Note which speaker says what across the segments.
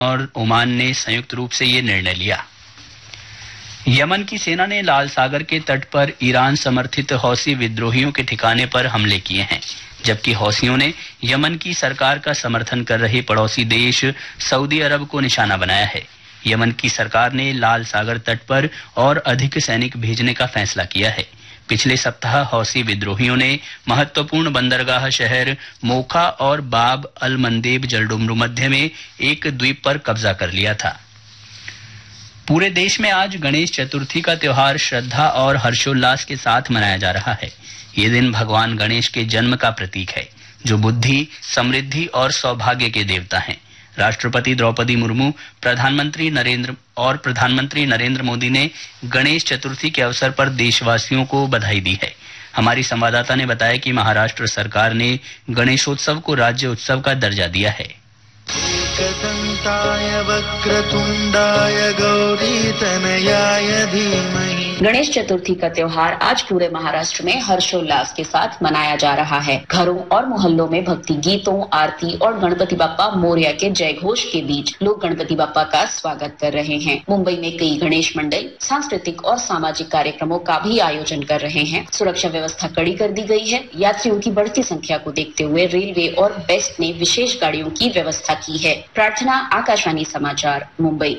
Speaker 1: और ओमान ने संयुक्त रूप से ये निर्णय लिया। यमन की सेना ने लाल सागर के तट पर ईरान समर्थित हौसी विद्रोहियों के ठिकाने पर हमले किए हैं, जबकि हौसियों ने यमन की सरकार का समर्थन कर रहे पड़ोसी देश सऊदी अरब को निशाना बनाया है। यमन की सरकार ने लाल सागर तट पर और अधिक सैनिक भेजने का फैसला किया है। पिछले सप्ताह हौसी विद्रोहियों ने महत्वपूर्ण बंदरगाह शहर मोखा और बाब अल मंदेब जलडुमरू मध्य में एक द्वीप पर कब्जा कर लिया था। पूरे देश में आज गणेश चतुर्थी का त्योहार श्रद्धा और हर्षोल्लास के साथ मनाया जा रहा है। ये दिन भगवान गणेश के जन्म का प्रतीक है, जो बुद्धि, समृद्धि और सौभाग्य के देवता हैं। राष्ट्रपति द्रौपदी मुर्मू, प्रधानमंत्री नरेंद्र मोदी ने गणेश चतुर्थी के अवसर पर देशवासियों को बधाई दी है। हमारी संवाददाता ने बताया कि महाराष्ट्र सरकार ने गणेशोत्सव को राज्य उत्सव का दर्जा दिया है।
Speaker 2: गणेश चतुर्थी का त्योहार आज पूरे महाराष्ट्र में हर्षोल्लास के साथ मनाया जा रहा है। घरों और मोहल्लों में भक्ति गीतों, आरती और गणपति बप्पा मोरया के जय घोष के बीच लोग गणपति बप्पा का स्वागत कर रहे हैं। मुंबई में कई गणेश मंडल सांस्कृतिक और सामाजिक कार्यक्रमों का भी आयोजन कर रहे हैं। सुरक्षा व्यवस्था कड़ी कर दी गई है। यात्रियों की बढ़ती संख्या को देखते हुए रेलवे और बेस्ट ने विशेष गाड़ियों की व्यवस्था की है। प्रार्थना, आकाशवाणी समाचार, मुंबई।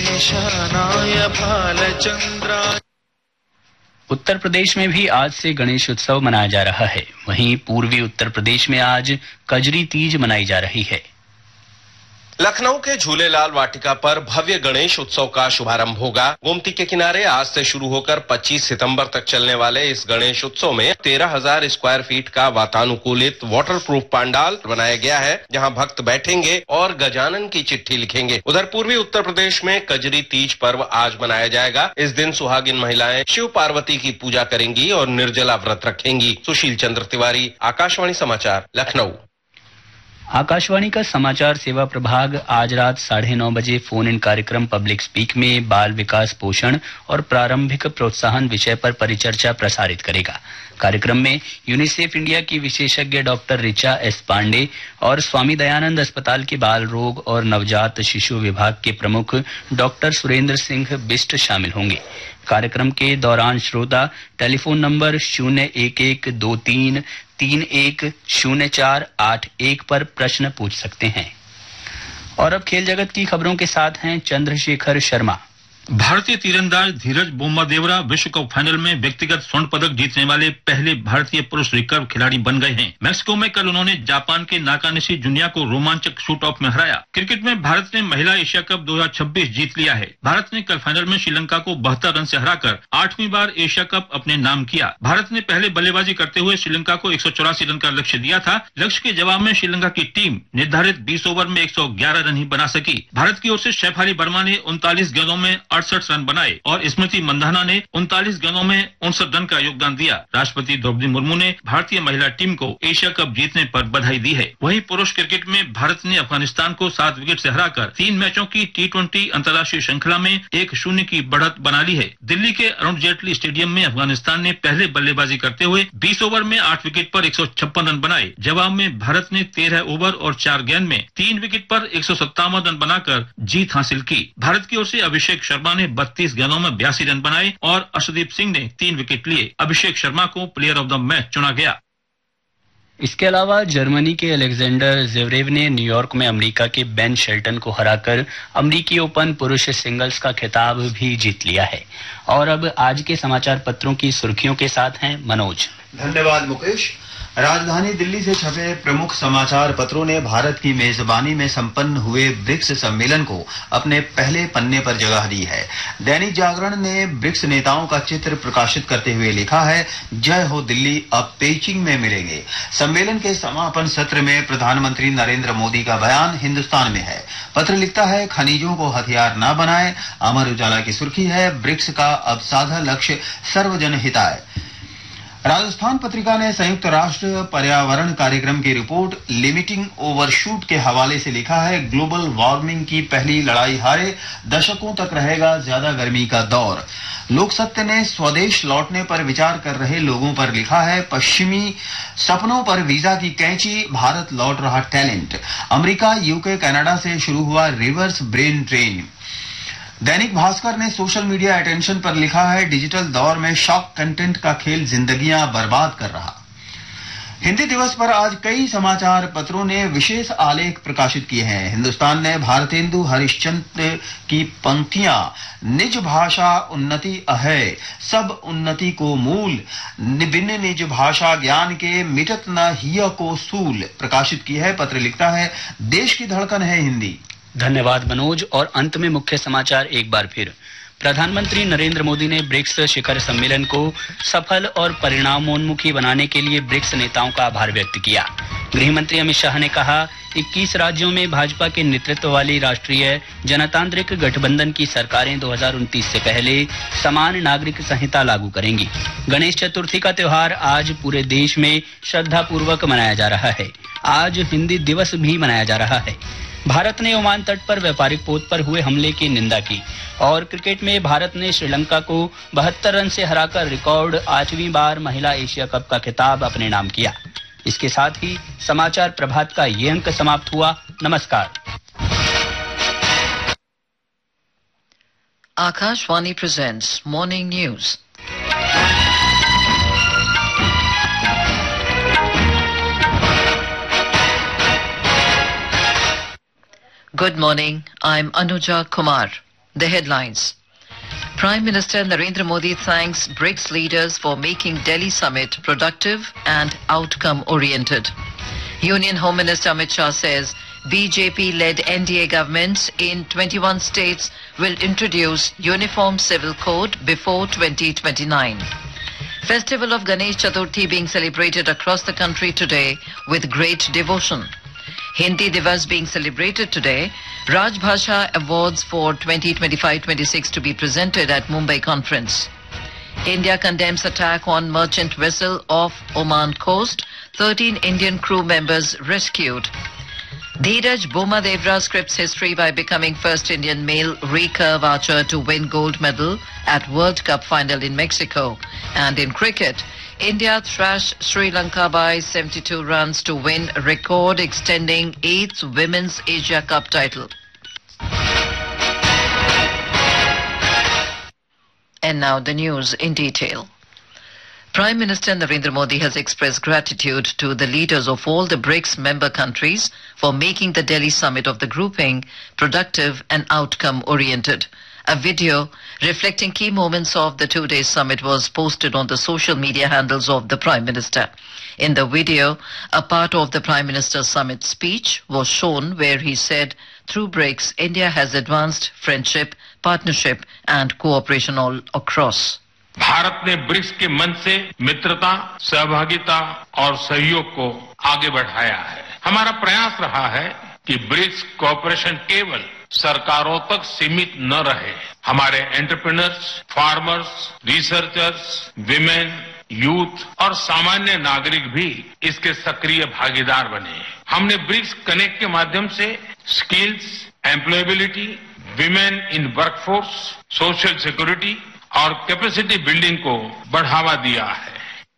Speaker 1: उत्तर प्रदेश में भी आज से गणेश उत्सव मनाया जा रहा है। वहीं पूर्वी उत्तर प्रदेश में आज कजरी तीज मनाई जा रही है।
Speaker 3: लखनऊ के झूलेलाल वाटिका पर भव्य गणेश उत्सव का शुभारंभ होगा। गोमती के किनारे आज से शुरू होकर 25 सितंबर तक चलने वाले इस गणेश उत्सव में 13,000 स्क्वायर फीट का वातानुकूलित वाटरप्रूफ पंडाल बनाया गया है, जहां भक्त बैठेंगे और गजानन की चिट्ठी लिखेंगे। उधर पूर्वी उत्तर प्रदेश में कजरी तीज पर्व आज मनाया जाएगा। इस दिन सुहागिन महिलाएं शिव पार्वती की पूजा करेंगी और निर्जला व्रत रखेंगी। सुशील चंद्र तिवारी, आकाशवाणी समाचार, लखनऊ।
Speaker 1: आकाशवाणी का समाचार सेवा प्रभाग आज रात 9:30 बजे फोन इन कार्यक्रम पब्लिक स्पीक में बाल विकास, पोषण और प्रारंभिक प्रोत्साहन विषय पर परिचर्चा प्रसारित करेगा। कार्यक्रम में यूनिसेफ इंडिया की विशेषज्ञ डॉक्टर ऋचा एस पांडे और स्वामी दयानंद अस्पताल के बाल रोग और नवजात शिशु विभाग के प्रमुख डॉक्टर सुरेंद्र सिंह बिष्ट शामिल होंगे। कार्यक्रम के दौरान श्रोता टेलीफोन नंबर 0112331048 पर प्रश्न पूछ सकते हैं। और अब खेल जगत की खबरों के साथ हैं चंद्रशेखर शर्मा।
Speaker 4: भारतीय तीरंदाज धीरज बोम्मादेवरा विश्व कप फाइनल में व्यक्तिगत स्वर्ण पदक जीतने वाले पहले भारतीय पुरुष रिकर्व खिलाड़ी बन गए हैं। मैक्सिको में कल उन्होंने जापान के नाकानिशी जुनिया को रोमांचक शूट ऑफ में हराया। क्रिकेट में भारत ने महिला एशिया कप 2026 जीत लिया है। भारत ने कल फाइनल में श्रीलंका को 72 रन से हराकर 8वीं बार एशिया कप अपने नाम किया। भारत ने पहले बल्लेबाजी करते हुए श्रीलंका को 184 रन का लक्ष्य दिया था। लक्ष्य के जवाब में श्रीलंका की टीम निर्धारित 20 ओवर में 111 रन ही बना सकी। भारत की ओर से शेफाली वर्मा ने 39 गेंदों में 68 रन बनाए और स्मृति मंधाना ने 39 गेंदों में 59 रन का योगदान दिया। राष्ट्रपति द्रौपदी मुर्मू ने भारतीय महिला टीम को एशिया कप जीतने पर बधाई दी है। वहीं पुरुष क्रिकेट में भारत ने अफगानिस्तान को 7 विकेट से हराकर 3 मैचों की T20 अंतर्राष्ट्रीय श्रृंखला में 1-0 की बढ़त बना ली है। दिल्ली के अरुण जेटली स्टेडियम में अफगानिस्तान ने पहले बल्लेबाजी करते हुए 20 ओवर में 8 विकेट पर 156 रन बनाए। जवाब में भारत ने 13 ओवर और 4 गेंद में 3 विकेट पर 157 रन बनाकर जीत हासिल की। भारत की ओर से अभिषेक शर्मा ने 32 गेंदों में 82 रन बनाए और अर्शदीप सिंह ने 3 विकेट लिए। अभिषेक शर्मा को प्लेयर ऑफ द मैच चुना गया।
Speaker 1: इसके अलावा जर्मनी के अलेक्जेंडर ज़वेरेव ने न्यूयॉर्क में अमेरिका के बेन शेल्टन को हराकर अमेरिकी ओपन पुरुष सिंगल्स का खिताब भी जीत लिया है। और अब आज के समाचार पत्रों की सुर्खियों के साथ हैं मनोज।
Speaker 5: धन्यवाद मुकेश। राजधानी दिल्ली से छपे प्रमुख समाचार पत्रों ने भारत की मेजबानी में संपन्न हुए ब्रिक्स सम्मेलन को अपने पहले पन्ने पर जगह दी है। दैनिक जागरण ने ब्रिक्स नेताओं का चित्र प्रकाशित करते हुए लिखा है, जय हो दिल्ली, अब पेइचिंग में मिलेंगे। सम्मेलन के समापन सत्र में प्रधानमंत्री नरेंद्र मोदी का बयान हिंदुस्तान में है। पत्र लिखता है, खनिजों को हथियार न बनाएं। अमर उजाला की सुर्खी है, ब्रिक्स का अब साधा लक्ष्य सर्वजन हिताय। राजस्थान पत्रिका ने संयुक्त राष्ट्र पर्यावरण कार्यक्रम की रिपोर्ट लिमिटिंग ओवरशूट के हवाले से लिखा है, ग्लोबल वार्मिंग की पहली लड़ाई हारे, दशकों तक रहेगा ज्यादा गर्मी का दौर। लोकसत्य ने स्वदेश लौटने पर विचार कर रहे लोगों पर लिखा है, पश्चिमी सपनों पर वीजा की कैंची, भारत लौट रहा टैलेंट। अमेरिका, यूके, कनाडा से शुरू हुआ reverse brain train. Dainik Bhaskar ने सोशल मीडिया अटेंशन पर लिखा है, डिजिटल दौर में शॉक कंटेंट का खेल जिंदगियां बर्बाद कर रहा। हिंदी दिवस पर आज कई समाचार पत्रों ने विशेष आलेख प्रकाशित किए हैं। हिंदुस्तान ने भारतेंदु हरिश्चंद्र की पंक्तियां, निज भाषा उन्नति अहै, सब उन्नति को मूल, बिन निज भाषा ज्ञान के मिटत न हिय को सूल, प्रकाशित की है। पत्र लिखता है, देश की धड़कन है हिंदी।
Speaker 1: धन्यवाद मनोज। और अंत में मुख्य समाचार एक बार फिर। प्रधानमंत्री नरेंद्र मोदी ने ब्रिक्स शिखर सम्मेलन को सफल और परिणामोन्मुखी बनाने के लिए ब्रिक्स नेताओं का आभार व्यक्त किया। गृह मंत्री अमित शाह ने कहा, 21 राज्यों में भाजपा के नेतृत्व वाली राष्ट्रीय जनतांत्रिक गठबंधन की सरकारें 2029 से पहले समान नागरिक संहिता लागू करेंगी। गणेश चतुर्थी का त्योहार आज पूरे देश में श्रद्धापूर्वक मनाया जा रहा है। आज हिंदी दिवस भी मनाया जा रहा है। भारत ने ओमान तट पर व्यापारिक पोत पर हुए हमले की निंदा की। और क्रिकेट में भारत ने श्रीलंका को 72 रन से हराकर रिकॉर्ड 8वीं बार महिला एशिया कप का खिताब अपने नाम किया। इसके साथ ही समाचार प्रभात का ये अंक समाप्त हुआ। नमस्कार।
Speaker 6: Akashvani presents morning news. Good morning. I'm Anuja Kumar. The headlines. Prime Minister Narendra Modi thanks BRICS leaders for making Delhi summit productive and outcome-oriented. Union Home Minister Amit Shah says BJP-led NDA governments in 21 states will introduce uniform civil code before 2029. Festival of Ganesh Chaturthi being celebrated across the country today with great devotion. Hindi Divas being celebrated today, Raj Bhasha Awards for 2025-26 to be presented at Mumbai conference. India condemns attack on merchant vessel off Oman coast, 13 Indian crew members rescued. Dheeraj Bommadevra scripts history by becoming first Indian male recurve archer to win gold medal at World Cup final in Mexico. And in cricket, India thrashed Sri Lanka by 72 runs to win record extending 8th Women's Asia Cup title. And now the news in detail. Prime Minister Narendra Modi has expressed gratitude to the leaders of all the BRICS member countries for making the Delhi summit of the grouping productive and outcome-oriented. A video reflecting key moments of the two-day summit was posted on the social media handles of the Prime Minister. In the video, a part of the Prime Minister's summit speech was shown where he said, through BRICS, India has advanced friendship, partnership and cooperation all across.
Speaker 7: Bharat ने BRICS के मंच से मित्रता, सहभागिता और सहयोग को आगे बढ़ाया है। हमारा प्रयास रहा है कि ब्रिक्स कोऑपरेशन केवल सरकारों तक सीमित न रहे। हमारे entrepreneurs, farmers, researchers, women, youth और सामान्य नागरिक भी इसके सक्रिय भागीदार बने। हमने ब्रिक्स कनेक्ट के माध्यम से skills, employability, women in workforce, social security और कैपेसिटी बिल्डिंग को बढ़ावा दिया है।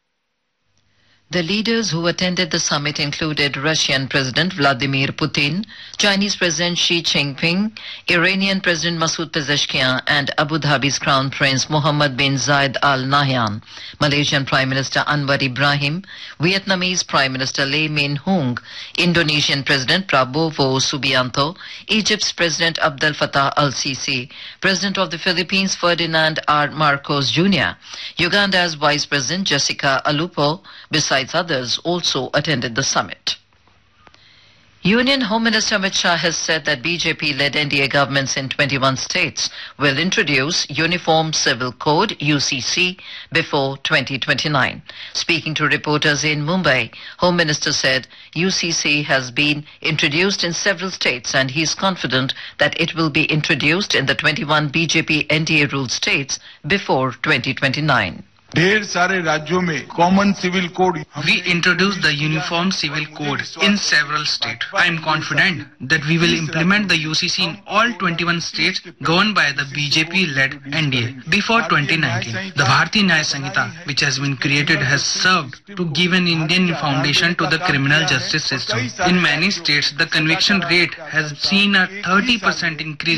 Speaker 6: The leaders who attended the summit included Russian President Vladimir Putin, Chinese President Xi Jinping, Iranian President Masoud Pezeshkian, and Abu Dhabi's Crown Prince Mohammed bin Zayed Al Nahyan, Malaysian Prime Minister Anwar Ibrahim, Vietnamese Prime Minister Lee Min Hoong, Indonesian President Prabowo Subianto, Egypt's President Abdel Fattah al-Sisi, President of the Philippines Ferdinand R. Marcos Jr., Uganda's Vice President Jessica Alupo, besides others, also attended the summit. Union Home Minister Amit Shah has said that BJP-led NDA governments in 21 states will introduce Uniform Civil Code UCC before 2029. Speaking to reporters in Mumbai, Home Minister said UCC has been introduced in several states and he is confident that it will be introduced in the 21 BJP NDA ruled states before 2029.
Speaker 8: ढेर सारे राज्यों में common civil code.
Speaker 9: We introduced the Uniform Civil Code in several states. I am confident that we will implement the UCC in all 21 states governed by the BJP-led NDA before 2019. The Bharatiya Nyaya Sanhita, which has been created, has served to give an Indian foundation to the criminal justice system. In many states, the conviction rate has seen a 30% increase